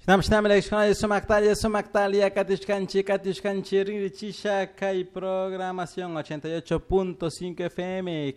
Sumaktalia, Katishkanchi, Richisha, Kai Programación 88.5 FM,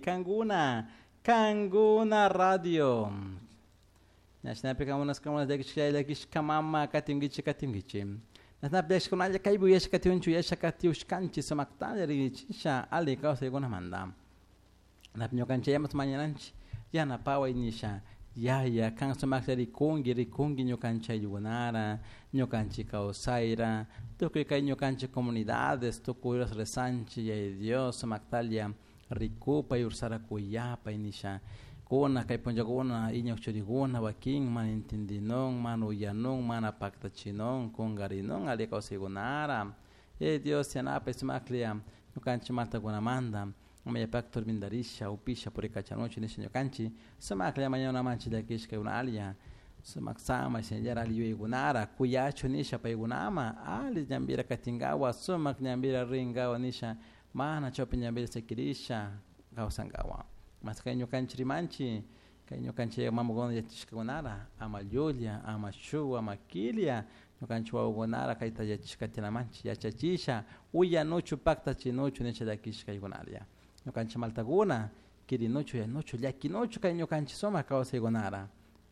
Kanguna Radio. Nasnapika unas cámaras de Kishkamama, Katingichi. Nasnapesh con Alia Kaibu Yashkatiunchu Yashkatiushkanchi, Sumaktalia, Richisha, Ali Kausa Gunamanda. Napnyokanchi Yamas Manyananchi, Yana Pawa Inisha. Ya kan sumakta rikungi nyokancha yugunara nyokanchi kausaira toque kai nyokanchi comunidades toque resanchi ya Dios sumaktalia rikupa yursara kuyapa inisha kona kai ponjagona inyokchurigona waking man intindinong man uyanong man apaktachinon kongarinong ale kausigunara Dios yanapa sumaklia nyokanchi mata gunamanda Maya pactor mindarisha upisha por ecachanoche ni señor canchi samakla mañana manchi de kishka una alia samaksama señora ali gunara kuyacho nisha pa gunama ali nyambira katingawa sumak nyambira ringawa nisha mana chopi nyambira sekirisha gausangawa maskanyo canchi rimanchi kanyo canchi mamagona ya tishka gunara ama julia ama shu ama kilia no canchi wa gunara kaita ya tishka tina manchi ya chachisha uya nochu pacta chinochu nisha de kishka gunaria no canchi maltaguna kiri nocho ya nocho ya kinocho kai no canchi soma causa gonara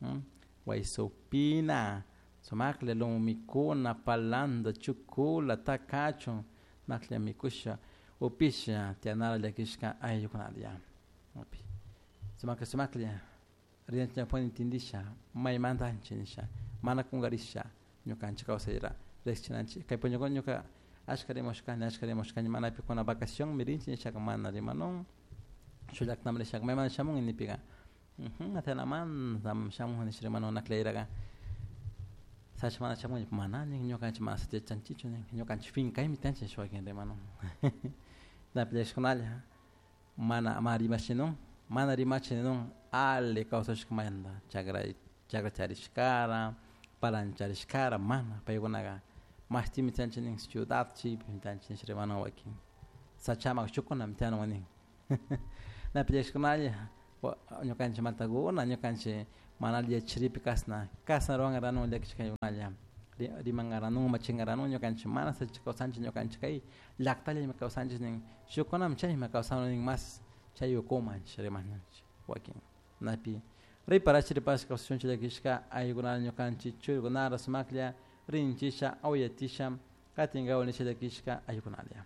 waisopina somakle lo mikuna palanda chukula takacho nakle mikusha opisha tianara ya kishka ay gonaria opi somakle riencha pon intindisha mai mandanchisha mana kungarisha no canchi causa era rechinanchi kai ponyo nyoka ashkaremos kan mana pikona vacación mirinchi shakamana de manon shulak namle shakmana shamun inipiga atana man sam shamun ni shrimano nakleiraga sachmana shamun mana ni nyokan chama sate chanchicho ni nyokan fin kai mitanche shwagen de manon da pleshkonalha mana amari machino mana rimachino alle causa shkamanda chagra charishkara palanchariskara mana pegonaga mas time tanching ciudad chip tanching shremano waki sachama chukona mtano wani na pideshkunalia nyokanche matagona nyokanche manalia chiripi kasna ronga rano lekchika yunalia di mangarano machingarano nyokanche mana sachiko sanchi nyokanche kai laktali makau sanchi ning chukona mchai makau ning mas chayo koma shremano waki napi repara chiripas kausunchi lekishka ayuguna nyokanche churgunara smaklia rinchisha auyatisha katinga onisha de kishka ayukunalia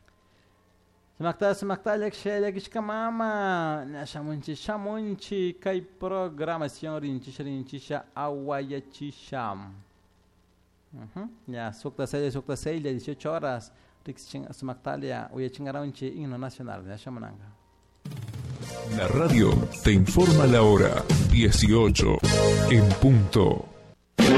Sumakta lekishka mama shamunchi kai programación rinchisha awayachisha ya sukta 6 de 18 horas Sumaktalia uyachingaronchi himno nacional ya shamananga. La radio te informa la hora 18 en punto.